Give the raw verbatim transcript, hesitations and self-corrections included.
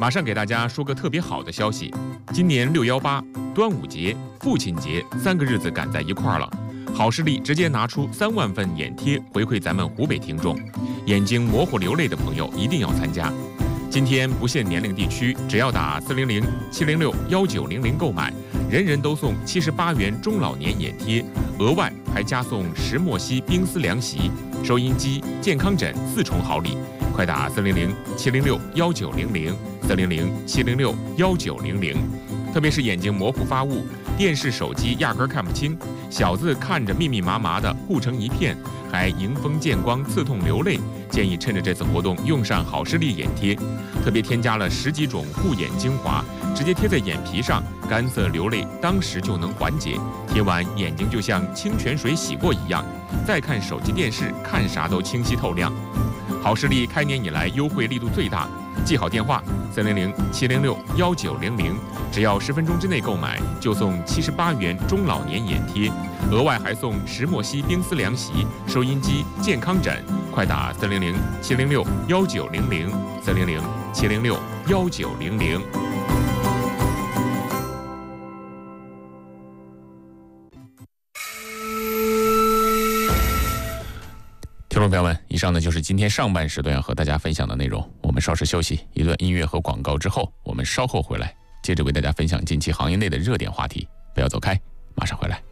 马上给大家说个特别好的消息，今年六幺八、端午节、父亲节三个日子赶在一块儿了。好视力直接拿出三万份眼贴回馈咱们湖北听众，眼睛模糊流泪的朋友一定要参加。今天不限年龄地区，只要打四零零七零六幺九零零购买，人人都送七十八元中老年眼贴，额外还加送石墨烯冰丝凉席、收音机、健康枕四重好礼。快打四零零七零六幺九零零四零零七零六幺九零零。特别是眼睛模糊发雾，电视、手机压根看不清，小字看着密密麻麻的糊成一片，还迎风见光、刺痛流泪。建议趁着这次活动用上好视力眼贴，特别添加了十几种护眼精华，直接贴在眼皮上，干涩流泪当时就能缓解。贴完眼睛就像清泉水洗过一样，再看手机、电视，看啥都清晰透亮。好视力开年以来优惠力度最大，记好电话三零零七零六幺九零零，只要十分钟之内购买就送七十八元中老年眼贴，额外还送石墨烯冰丝凉席、收音机、健康枕。快打四零零七零六幺九零零四零零七零六幺九零零。听众朋友们，以上呢就是今天上半时段要和大家分享的内容。我们稍事休息，一段音乐和广告之后，我们稍后回来，接着为大家分享近期行业内的热点话题。不要走开，马上回来。